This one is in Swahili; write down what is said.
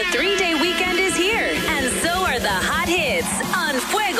The 3-day weekend is here, and so are the hot hits on Fuego